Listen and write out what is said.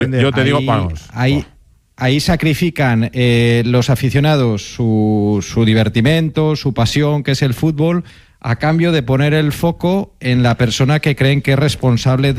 Yo te digo, vamos. Ahí sacrifican los aficionados su divertimento, su pasión, que es el fútbol, a cambio de poner el foco en la persona que creen que es responsable